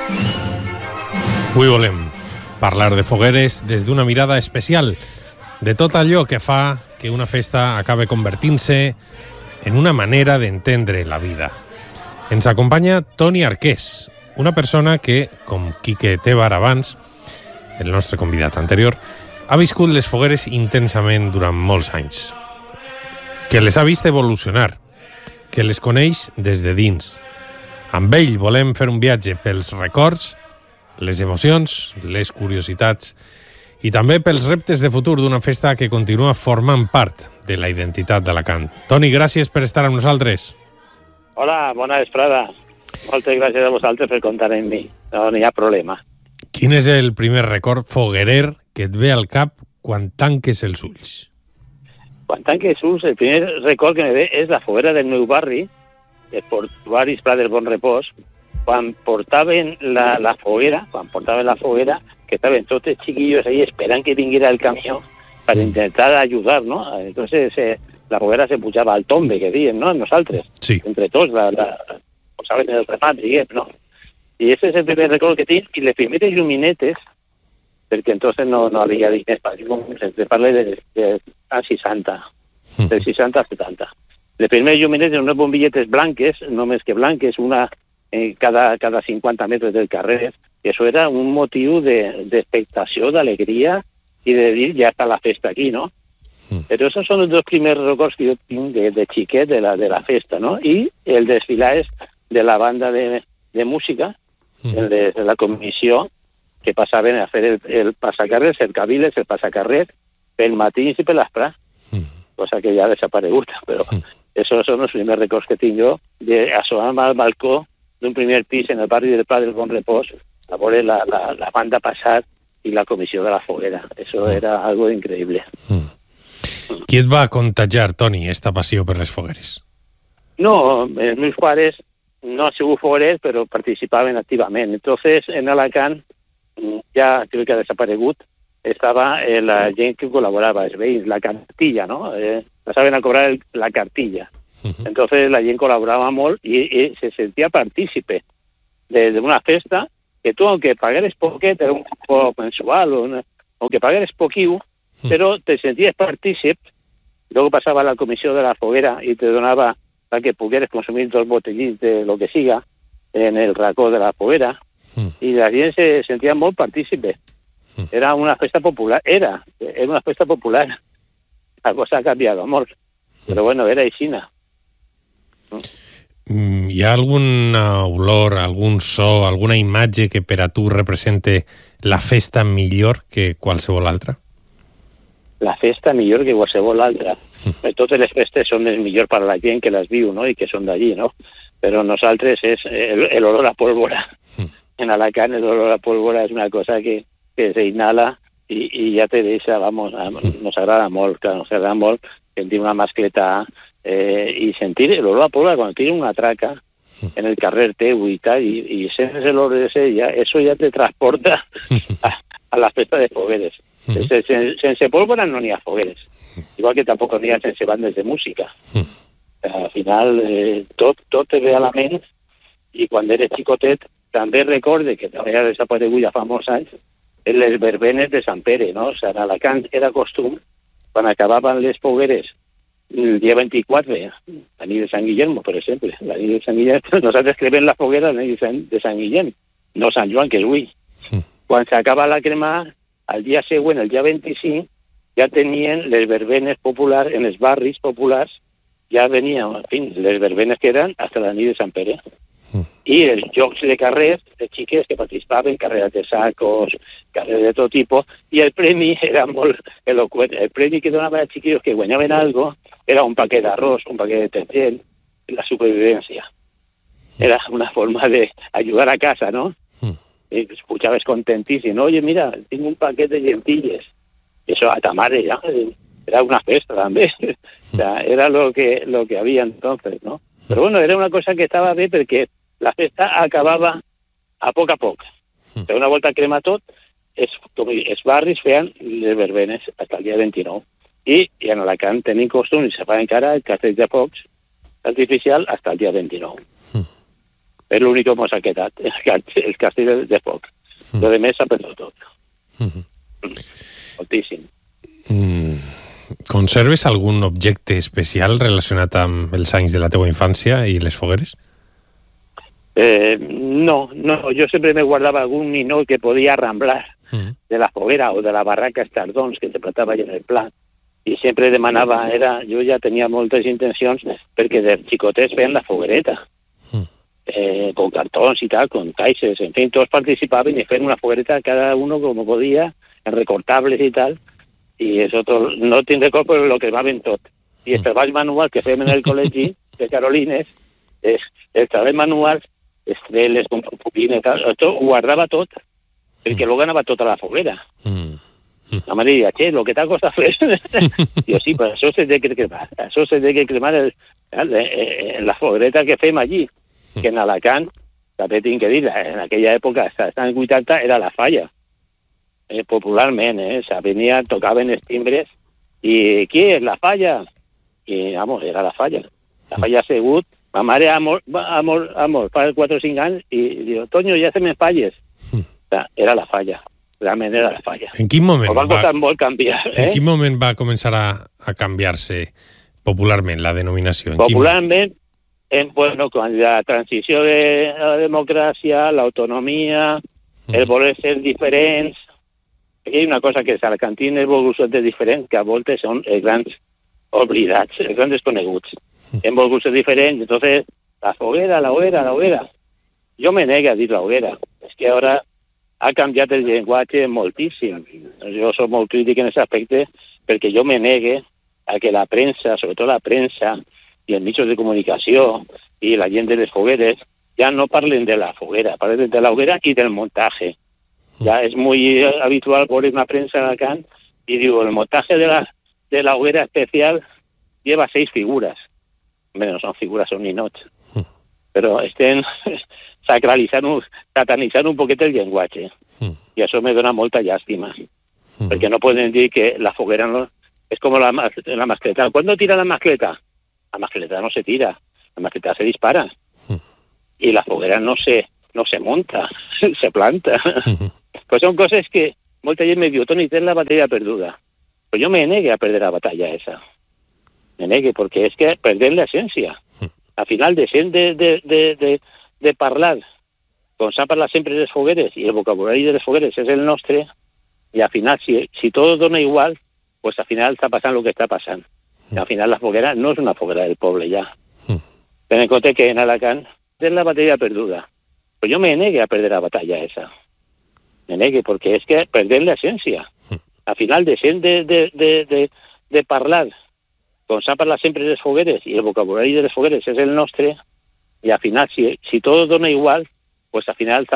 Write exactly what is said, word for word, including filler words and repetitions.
Avui volem parlar de fogueres des d'una mirada especial, de tot allò que fa que una festa acabe convertint-se en una manera d'entendre la vida. Ens acompanya Toni Arqués, una persona que, com Quique Tebar abans, el nostre convidat anterior, ha viscut les fogueres intensament durant molts anys, que les ha vist evolucionar, que les coneix des de dins. Amb ell volem fer un viatge pels records, les emocions, les curiositats i també pels reptes de futur d'una festa que continua formant part de la identitat d'Alacant. Toni, gràcies per estar amb nosaltres. Hola, bona vesprada. Moltes gràcies a vosaltres per comptar amb mi. No n'hi ha problema. Quin és el primer record foguerer que et ve al cap quan tanques els ulls? Quan tanques els ulls, el primer record que me ve és la foguera del meu barri, el portuari Pla del Bon Repòs, quan portaven la, la foguera, quan portaven la foguera, que estaven tots els chiquillos ahí esperant que vinguera el camió per intentar ayudar, ¿no? Entonces eh, la foguera se pujava al tombe, que diem, ¿no? Nosaltres, sí. Entre tots, la, la, posaven el remat, diguem, ¿no? I ese és el primer record que tinc, i les primeres lluminetes, perquè entonces no, no havia diners per llum, se parla de, de, de seixanta, de seixanta a setanta. Les primeres lluminetes, unes bombilletes blanques, no més que blanques, una eh, cada, cada cinquanta metres del carrer, que això era un motiu d'expectació, de, d'alegria i de dir, ja està la festa aquí, no? Mm. Però esos són els dos primers records que jo tinc de, de xiquet de la, de la festa, no? I el desfilar és de la banda de, de música, mm. el de, de la comissió, que passaven a fer el, el passacarrer, el cabiles, el passacarrer, pel matí i per l'esprà, mm. cosa que ja ha desaparegut, però mm. esos són els primers records que tinc jo, d'assomar al balcó d'un primer pis en el barri del Pla del Bon Repòs, a veure la, la, la banda passar i la comissió de la foguera. Eso mm. era algo increïble. Mm. Qui et va contagiar, Toni, esta passió per les fogueres? No, els meus pares no han sigut foguerers, però participaven activament. Entonces, en Alacant, ja crec que ha desaparegut, estava eh, la gent que col·laborava, els veïns, la cartilla, no? Eh, saben a cobrar el, la cartilla. Uh-huh. Entonces la gent col·laborava molt i, i se sentia partícipe d'una festa que tu, aunque pagares poquet, era un poc mensual, o una, aunque pagares poquiu, uh-huh. però te senties partícip. Luego passava la comissió de la foguera i te donava para que pudieras consumir dos botellins de lo que siga en el racó de la foguera, uh-huh. i la gent se sentia molt partícipe. Uh-huh. Era una festa popular, era, era una festa popular. La cosa ha canviat molt, però bueno, era aixina. Hi ha alguna olor, algun so, alguna imatge que per a tu represente la festa millor que qualsevol altra? La festa millor que qualsevol altra. Mm. Totes les festes són les millors per a la gent que les viu, no?, i que són d'allí, no? Però nosaltres és el, el olor a pólvora. Mm. En Alacant el olor a pólvora és una cosa que, que se inhala i, i ja te deixa, vamos, mm. nos agrada molt, clar, nos agrada molt sentir una mascleta Eh, y sentir el olor a pólvora cuando tiene una traca en el carrer teu y tal, y, y ese es el olor ese, ya, eso ya te transporta a, a la festa de fogueres. Sense, sense pólvora no n'hi ha fogueres, igual que tampoc n'hi ha sense bandes de música. Al final eh, tot, tot te ve a la ment, i quan eres xicotet també recorde que també ha desaparegut ja fa molts anys les verbenes de Sant Pere, no? O sigui, en Alacant era costum, quan acabaven les fogueres el dia vint-i-quatre, la nit de Sant Guillermo, per exemple. La nit de Sant Guillermo, nosaltres cremem la foguera la nit de Sant Guillem, no Sant Joan, que és avui. Sí. Quan s'acaba la crema, el dia següent, el dia vint-i-cinc, ja tenien les verbenes populars, en els barris populars, ja venien, en fi, les verbenes que eren fins la nit de Sant Pere. Mm. I els jocs de carrers, de xiques que participaven, carreres de sacos, carreres de tot tipus, i el premi era molt elocuent. El premi que donaven als xiquillos que guanyaven algo era un paquet d'arròs, un paquet de detergent, la supervivència. Era una forma de ayudar a casa, ¿no? Mm. Y escuchabas contentísimo, oye, mira, tengo un paquete de lentillas. Eso a tamare ya, era una festa también. O sea, era lo que, lo que había entonces, ¿no? Pero bueno, era una cosa que estava bé perquè la festa acabava a poc a poc. Però una volta crema tot, els, els barris feien les verbenes fins al dia vint-i-nou. I, i en Alacant tenim costum i se fa encara el castell de focs artificial fins al dia vint-i-nou. És l'únic que mos ha quedat, el castell de foc. Mm. Lo de més s'ha perdut tot. Mm. Moltíssim. Mm. Conserves algun objecte especial relacionat amb els anys de la teua infància i les fogueres? Eh, no, no, jo sempre me guardava algun ninot que podia arramblar mm. de la foguera o de la barraca Estardons que se plantava allà en el pla. I sempre demanava, era, jo ja tenia moltes intencions perquè dels xicotets feien la foguereta. Mm. Eh, con cartons i tal, con caixes, en fin, tots participaven i feien una foguereta cada uno com podia, en recortables i tal, i això tot, no tinc record, però el que va ben tot. I el treball manual que fèiem en el col·legi de Carolines, és, el treball manual, estreles, pupines, tot, ho guardava tot, perquè mm. luego anava tota la foguera. Mm. Mm. La mare diria, che, lo que t'ha costat fer. Diu, sí, però això s'ha de cremar. Això s'ha de cremar el, el, el, la foguereta que fem allí, mm. que en Alacant, també tinc que dir, en aquella època, als anys vuitanta, era la falla. Eh, popularment, eh, se venia, tocaven els timbres, i qui és la falla? I, vamos, era la falla. La falla ha sigut, ma mare ha mort, ha mort, ha mort fa quatre o cinc anys, i diu, Toño, ja se me falles. Mm. Era la falla. Realment era la falla. En quin moment, va, va, molt canviar, eh? en quin moment va començar a, a canviar-se popularment la denominació? En popularment, en, bueno, quan la transició de la democràcia, l'autonomia, mm. el voler ser diferents, hi ha una cosa que els alacantins volgut ser diferents, que a voltes són els grans oblidats, els grans desconeguts. Mm. Hem volgut ser diferents, entonces, la foguera, la hoguera, la hoguera. Jo me nego a dir la hoguera. És que ara ha canviat el llenguatge moltíssim. Jo soc molt crític en aquest aspecte perquè jo me negue a que la premsa, sobretot la premsa i els mitjans de comunicació i la gent de les fogueres ja no parlen de la foguera, parlen de la hoguera i del muntatge. Ya es muy habitual por una prensa de Alacant y digo, el montaje de la, de la hoguera especial lleva seis figuras. Bueno, son figuras, son ninots. Però estem sacralitzant, satanizant un poquet el llenguatge. Mm. I això me dona molta llàstima. Mm. Perquè no poden dir que la foguera no... És com la, la mascleta. ¿Cuándo tira la mascleta? La mascleta no se tira. La mascleta se dispara. Mm. Y la foguera no se, no se monta, se planta. Mm. Pues son cosas que molta gent me diu, Toni, tens la batalla perduda. Pues yo me negue a perder la batalla esa. Me negue, porque es que perder la esencia. Al final, de, de, de, de, de, de parlar, com s'ha parlat sempre de les fogueres, i el vocabulari de les fogueres és el nostre, i al final, si, si tot dona igual, pues al final està passant el que està passant. I al final la foguera no és una foguera del poble ja. Mm. Ten en compte que en Alacant és la batalla perduda. Però jo me negue a perder la batalla esa. Me negue, porque es que perder la esencia. Mm. Al final, de, de, de, de, de, de parlar, com s'ha parlat sempre de les fogueres, i el vocabulari de les fogueres és el nostre, i al final, si, si tot dona igual, pues al final està